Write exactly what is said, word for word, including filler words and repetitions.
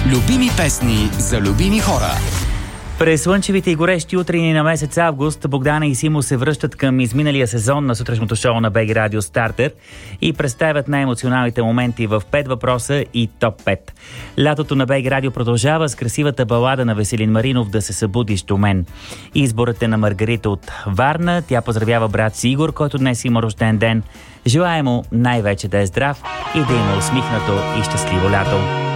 Любими песни за любими хора. През слънчевите и горещи утрини на месец август Богдана и Симо се връщат към изминалия сезон на сутрешното шоу на БГ Радио Стартер и представят най-емоционалните моменти в пет въпроса и топ пет. Лятото на БГ Радио продължава с красивата балада на Веселин Маринов «Да се събудиш до мен». Изборът е на Маргарита от Варна. Тя поздравява брат си Игор, който днес има рожден ден. Желая му най-вече да е здрав и да има усмихнато и щастливо лято.